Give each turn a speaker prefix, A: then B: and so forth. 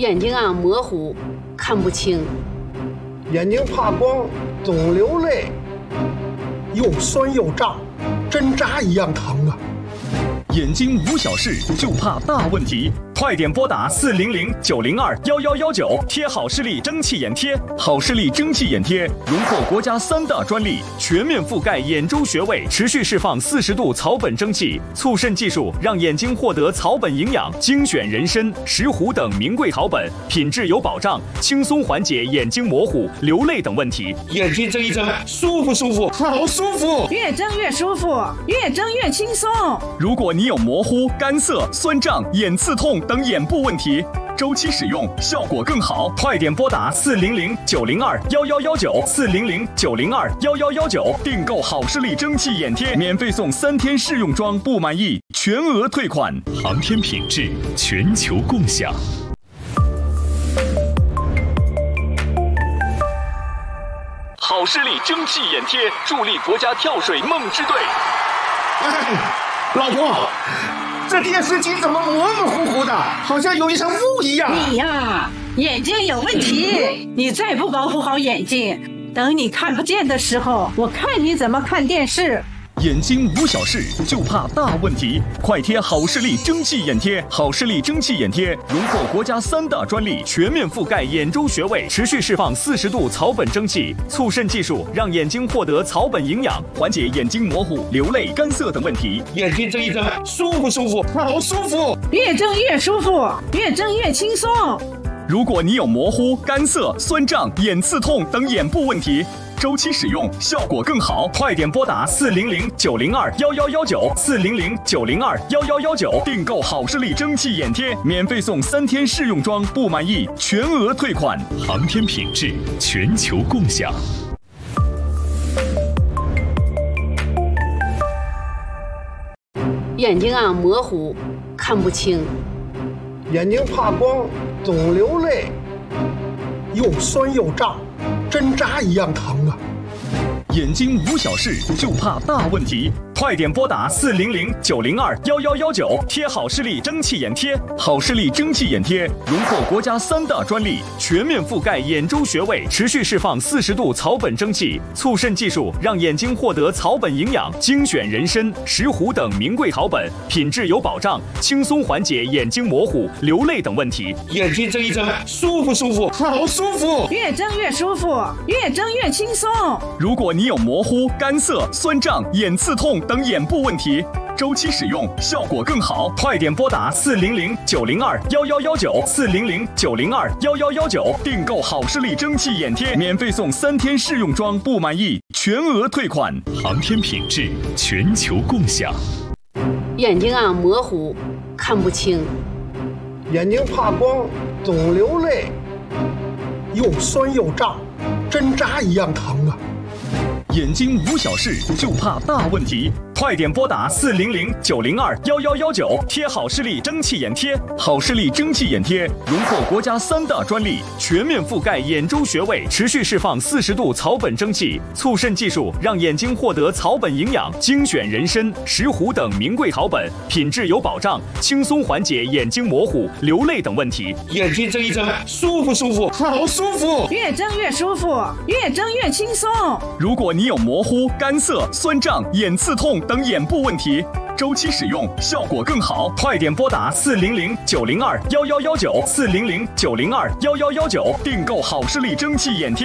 A: 眼睛模糊，看不清，
B: 眼睛怕光，总流泪，又酸又胀，针扎一样疼啊！
C: 眼睛无小事，就怕大问题。快点拨打400-902-1119，贴好视力蒸汽眼贴。好视力蒸汽眼贴荣获国家3大专利，全面覆盖眼周穴位，持续释放40度草本蒸汽，促渗技术让眼睛获得草本营养，精选人参、石斛等名贵草本，品质有保障，轻松缓解眼睛模糊、流泪等问题。
D: 眼睛睁一睁，舒服舒服，好舒服，
E: 越睁越舒服，越睁越轻松。
C: 如果你有模糊、干涩、酸胀、眼刺痛等眼部问题，周期使用效果更好。快点拨打400-902-1119，400-902-1119，订购好视力蒸汽眼贴，免费送3天试用装，不满意全额退款。航天品质，全球共享。好视力蒸汽眼贴助力国家跳水梦之队。
D: 老婆，这电视机怎么模模糊糊的，好像有一层雾一样？
E: 你呀，眼睛有问题，你再不保护好眼睛，等你看不见的时候，我看你怎么看电视。
C: 眼睛无小事，就怕大问题。快贴好视力蒸汽眼贴！好视力蒸汽眼贴荣获国家3大专利，全面覆盖眼周穴位，持续释放40度草本蒸汽，促渗技术让眼睛获得草本营养，缓解眼睛模糊、流泪、干涩等问题。
D: 眼睛睁一睁，舒服舒服，好舒服，
E: 越睁越舒服，越睁越轻松。
C: 如果你有模糊、干涩、酸胀、眼刺痛等眼部问题，周期使用效果更好。快点拨打400-902-1119， 400-902-1119，订购好视力蒸汽眼贴，免费送3天试用装，不满意全额退款。航天品质，全球共享。
A: 眼睛模糊，看不清，
B: 眼睛怕光，总流泪，又酸又胀，针扎一样疼啊！
C: 眼睛无小事，就怕大问题。快点拨打400-902-1119，贴好视力蒸汽眼贴。好视力蒸汽眼贴荣获国家3大专利，全面覆盖眼周穴位，持续释放40度草本蒸汽，促渗技术让眼睛获得草本营养，精选人参、石斛等名贵草本，品质有保障，轻松缓解眼睛模糊、流泪等问题。
D: 眼睛睁一睁，舒服舒服，好舒服，
E: 越睁越舒服，越睁越轻松。
C: 如果你有模糊、干涩、酸胀、眼刺痛等眼部问题，周期使用效果更好。快点拨打400-902-1119， 400-902-1119，订购好视力蒸汽眼贴，免费送3天试用装，不满意全额退款。航天品质，全球共享。
A: 眼睛模糊，看不清，
B: 眼睛怕光，总流泪，又酸又胀，针扎一样疼啊！
C: 眼睛无小事，就怕大问题。快点拨打400-902-1119，贴好视力蒸汽眼贴。好视力蒸汽眼贴荣获国家3大专利，全面覆盖眼周穴位，持续释放40度草本蒸汽，促渗技术让眼睛获得草本营养，精选人参、石斛等名贵草本，品质有保障，轻松缓解眼睛模糊、流泪等问题。
D: 眼睛睁一睁，舒服舒服，好舒服，
E: 越睁越舒服，越睁越轻松。
C: 如果你有模糊、干涩、酸胀、眼刺痛等眼部问题，周期使用效果更好。快点拨打400-902-1119， 400-902-1119，订购好视力蒸汽眼贴。